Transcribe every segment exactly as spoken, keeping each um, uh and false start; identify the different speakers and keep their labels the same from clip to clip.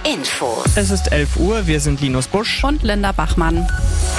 Speaker 1: Infos.
Speaker 2: Es ist elf Uhr, wir sind Linus Busch
Speaker 3: und Linda Bachmann.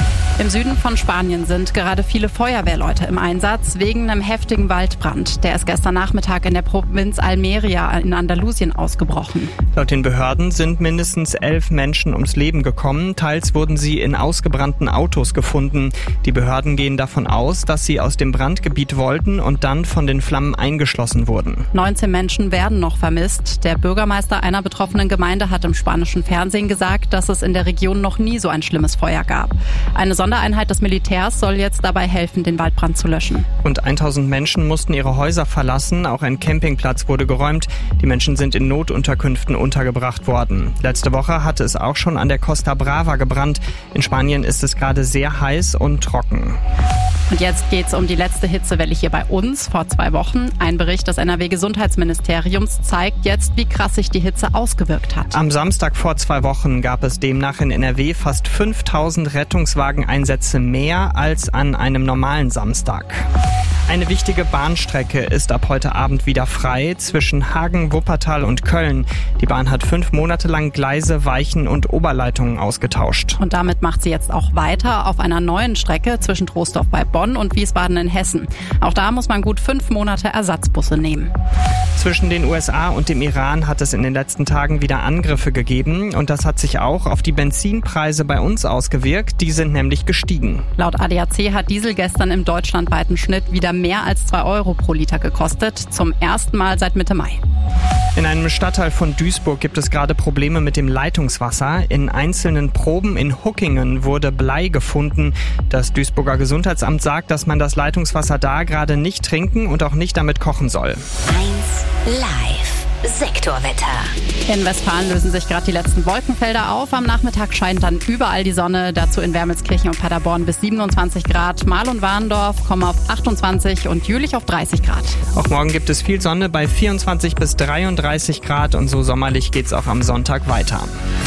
Speaker 3: Im Süden von Spanien sind gerade viele Feuerwehrleute im Einsatz wegen einem heftigen Waldbrand. Der ist gestern Nachmittag in der Provinz Almeria in Andalusien ausgebrochen.
Speaker 2: Laut den Behörden sind mindestens elf Menschen ums Leben gekommen. Teils wurden sie in ausgebrannten Autos gefunden. Die Behörden gehen davon aus, dass sie aus dem Brandgebiet wollten und dann von den Flammen eingeschlossen wurden.
Speaker 3: neunzehn Menschen werden noch vermisst. Der Bürgermeister einer betroffenen Gemeinde hat im spanischen Fernsehen gesagt, dass es in der Region noch nie so ein schlimmes Feuer gab. Eine Sondereinheit des Militärs soll jetzt dabei helfen, den Waldbrand zu löschen.
Speaker 2: Rund tausend Menschen mussten ihre Häuser verlassen. Auch ein Campingplatz wurde geräumt. Die Menschen sind in Notunterkünften untergebracht worden. Letzte Woche hatte es auch schon an der Costa Brava gebrannt. In Spanien ist es gerade sehr heiß und trocken.
Speaker 3: Und jetzt geht's um die letzte Hitzewelle hier bei uns vor zwei Wochen. Ein Bericht des N R W-Gesundheitsministeriums zeigt jetzt, wie krass sich die Hitze ausgewirkt hat.
Speaker 2: Am Samstag vor zwei Wochen gab es demnach in N R W fast fünftausend Rettungswageneinsätze mehr als an einem normalen Samstag. Eine wichtige Bahnstrecke ist ab heute Abend wieder frei zwischen Hagen, Wuppertal und Köln. Die Bahn hat fünf Monate lang Gleise, Weichen und Oberleitungen ausgetauscht.
Speaker 3: Und damit macht sie jetzt auch weiter auf einer neuen Strecke zwischen Troisdorf bei Bonn und Wiesbaden in Hessen. Auch da muss man gut fünf Monate Ersatzbusse nehmen.
Speaker 2: Zwischen den U S A und dem Iran hat es in den letzten Tagen wieder Angriffe gegeben. Und das hat sich auch auf die Benzinpreise bei uns ausgewirkt. Die sind nämlich gestiegen.
Speaker 3: Laut A D A C hat Diesel gestern im deutschlandweiten Schnitt wieder mehr als zwei Euro pro Liter gekostet. Zum ersten Mal seit Mitte Mai.
Speaker 2: In einem Stadtteil von Duisburg gibt es gerade Probleme mit dem Leitungswasser. In einzelnen Proben in Huckingen wurde Blei gefunden. Das Duisburger Gesundheitsamt sagt, dass man das Leitungswasser da gerade nicht trinken und auch nicht damit kochen soll.
Speaker 1: eins Live. Sektorwetter.
Speaker 3: In Westfalen lösen sich gerade die letzten Wolkenfelder auf. Am Nachmittag scheint dann überall die Sonne. Dazu in Wermelskirchen und Paderborn bis siebenundzwanzig Grad. Marl und Warndorf kommen auf achtundzwanzig und Jülich auf dreißig Grad.
Speaker 2: Auch morgen gibt es viel Sonne bei vierundzwanzig bis dreiunddreißig Grad. Und so sommerlich geht's auch am Sonntag weiter.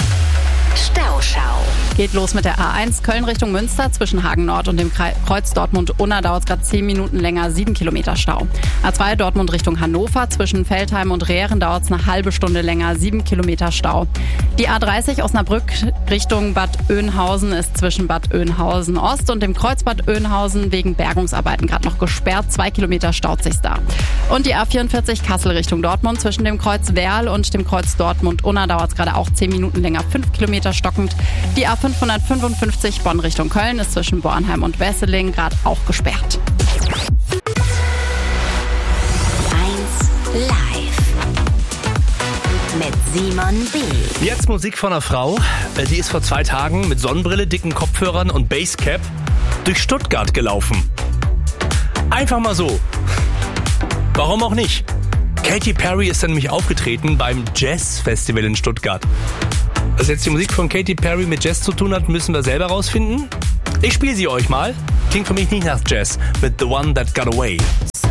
Speaker 1: Stauschau.
Speaker 3: Geht los mit der A eins Köln Richtung Münster. Zwischen Hagen Nord und dem Kreuz Dortmund-Unna dauert es gerade zehn Minuten länger, sieben Kilometer Stau. A zwei Dortmund Richtung Hannover. Zwischen Veltheim und Rehren dauert es eine halbe Stunde länger, sieben Kilometer Stau. Die A dreißig Osnabrück Richtung Bad Oeynhausen ist zwischen Bad Oeynhausen Ost und dem Kreuz Bad Oeynhausen wegen Bergungsarbeiten gerade noch gesperrt. Zwei Kilometer staut sich da. Und die A vierundvierzig Kassel Richtung Dortmund. Zwischen dem Kreuz Werl und dem Kreuz Dortmund-Unna dauert es gerade auch zehn Minuten länger, fünf Kilometer stockend. Die A fünfhundertfünfundfünfzig Bonn Richtung Köln ist zwischen Bornheim und Wesseling gerade auch gesperrt.
Speaker 1: eins Live. Mit Simon B.
Speaker 4: Jetzt Musik von einer Frau, die ist vor zwei Tagen mit Sonnenbrille, dicken Kopfhörern und Basecap durch Stuttgart gelaufen. Einfach mal so. Warum auch nicht? Katy Perry ist dann nämlich aufgetreten beim Jazz Festival in Stuttgart. Was jetzt die Musik von Katy Perry mit Jazz zu tun hat, müssen wir selber rausfinden. Ich spiele sie euch mal. Klingt für mich nicht nach Jazz mit The One That Got Away.